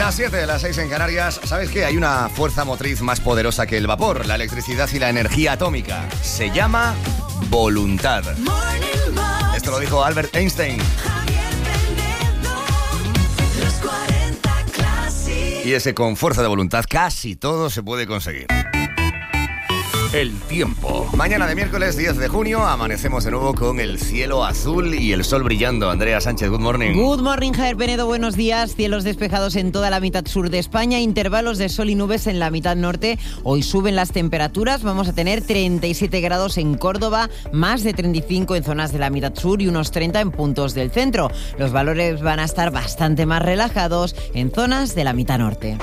Las 7, las 6 en Canarias. ¿Sabes qué? Hay una fuerza motriz más poderosa que el vapor, la electricidad y la energía atómica. Se llama voluntad. Esto lo dijo Albert Einstein. Y ese con fuerza de voluntad casi todo se puede conseguir. El tiempo. Mañana de miércoles 10 de junio amanecemos de nuevo con el cielo azul y el sol brillando. Andrea Sánchez, good morning. Good morning, Javier Penedo, buenos días. Cielos despejados en toda la mitad sur de España, intervalos de sol y nubes en la mitad norte. Hoy suben las temperaturas, vamos a tener 37 grados en Córdoba, más de 35 en zonas de la mitad sur y unos 30 en puntos del centro. Los valores van a estar bastante más relajados en zonas de la mitad norte.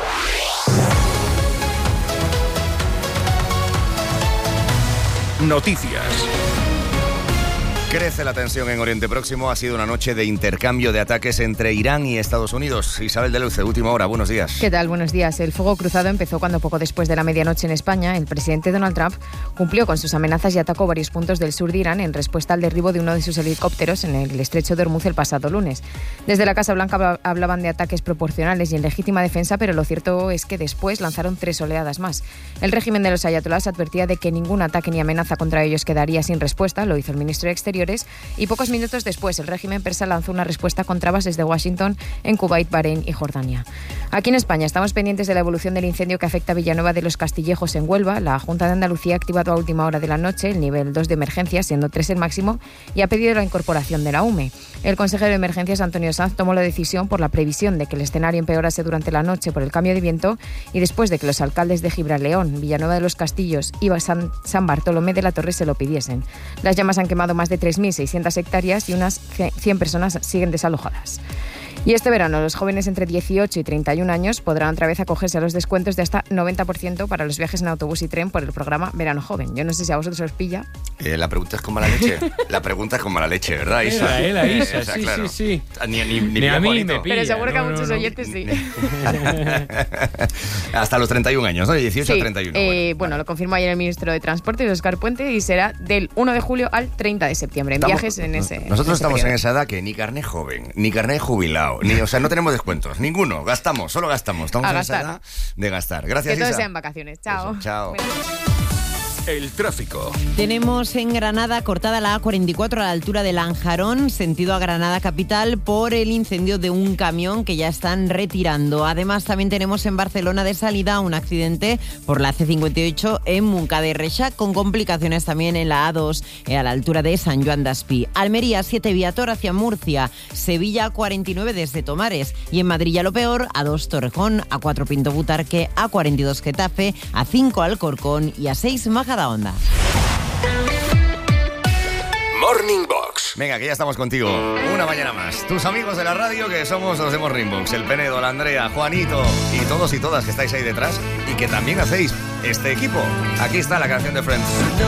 Noticias. Crece la tensión en Oriente Próximo. Ha sido una noche de intercambio de ataques entre Irán y Estados Unidos. Isabel de Luce, última hora, buenos días. ¿Qué tal? Buenos días. El fuego cruzado empezó cuando poco después de la medianoche en España, el presidente Donald Trump cumplió con sus amenazas y atacó varios puntos del sur de Irán en respuesta al derribo de uno de sus helicópteros en el estrecho de Hormuz el pasado lunes. Desde la Casa Blanca hablaban de ataques proporcionales y en legítima defensa, pero lo cierto es que después lanzaron 3 oleadas más. El régimen de los ayatolás advertía de que ningún ataque ni amenaza contra ellos quedaría sin respuesta, lo hizo el ministro de Exteriores, y pocos minutos después el régimen persa lanzó una respuesta contra bases de Washington en Kuwait, Bahrein y Jordania. Aquí en España estamos pendientes de la evolución del incendio que afecta a Villanueva de los Castillejos en Huelva. La Junta de Andalucía ha activado a última hora de la noche el nivel 2 de emergencia, siendo 3 el máximo, y ha pedido la incorporación de la UME. El consejero de Emergencias, Antonio Sanz, tomó la decisión por la previsión de que el escenario empeorase durante la noche por el cambio de viento y después de que los alcaldes de Gibraleón, Villanueva de los Castillos y San Bartolomé de la Torre se lo pidiesen. Las llamas han quemado más de 3.600 hectáreas y unas 100 personas siguen desalojadas. Y este verano los jóvenes entre 18 y 31 años podrán otra vez acogerse a los descuentos de hasta 90% para los viajes en autobús y tren por el programa Verano Joven. Yo no sé si a vosotros os pilla. La pregunta es con mala leche. La pregunta es con mala leche, ¿verdad, Isa? La Isa, O sea, sí, claro. sí. Ni a mí bonito. me pilla. Pero seguro que a muchos oyentes sí. Hasta los 31 años, ¿no? De 18 a 31. Bueno, lo confirmó ayer el ministro de Transportes, Óscar Puente, y será del 1 de julio al 30 de septiembre. En viajes en ese. Nosotros estamos periodo. en esa edad que ni carnet joven, ni carnet jubilado, o sea, no tenemos descuentos, ninguno. Gastamos, solo gastamos. Estamos en esa edad de gastar. Gracias, Que todo Isa. sea en vacaciones. Chao. Eso, chao. Bueno. El tráfico. Tenemos en Granada cortada la A44 a la altura de Lanjarón, sentido a Granada capital, por el incendio de un camión que ya están retirando. Además, también tenemos en Barcelona de salida un accidente por la C58 en Montcada de Reixac, con complicaciones también en la A2 a la altura de San Joan d'Espí. Almería 7 Viator hacia Murcia, Sevilla 49 desde Tomares y en Madrid ya lo peor, A2 Torrejón, A4 Pinto Butarque, A42 Getafe, A5 Alcorcón y A6 Majadahonda. Morning Box. Venga, que ya estamos contigo. Una mañana más. Tus amigos de la radio, que somos los de Morning Box. El Penedo, la Andrea, Juanito y todos y todas que estáis ahí detrás y que también hacéis este equipo. Aquí está la canción de Friends.